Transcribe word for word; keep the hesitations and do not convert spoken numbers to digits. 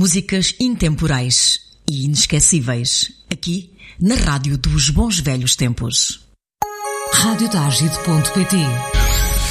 Músicas intemporais e inesquecíveis, aqui na Rádio dos Bons Velhos Tempos. rádio tágide ponto pt